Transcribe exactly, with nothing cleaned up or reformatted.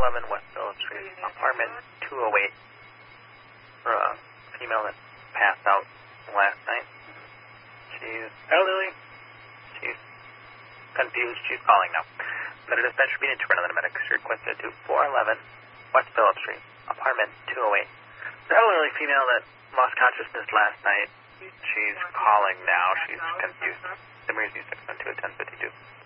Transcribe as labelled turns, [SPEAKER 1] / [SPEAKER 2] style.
[SPEAKER 1] eleven West Phillips Street, apartment two oh eight. For a female that passed out last night. She's elderly. She's confused. She's calling now. Better dispatch be to another medic. She requested to four eleven West Phillips Street, apartment two oh eight. The elderly female that lost consciousness last night. She's calling now. She's confused. Emergency six one two at ten fifty-two.